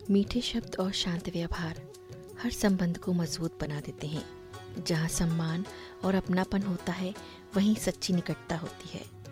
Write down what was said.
मीठे शब्द और शांत व्यवहार हर संबंध को मजबूत बना देते हैं। जहाँ सम्मान और अपनापन होता है, वहीं सच्ची निकटता होती है।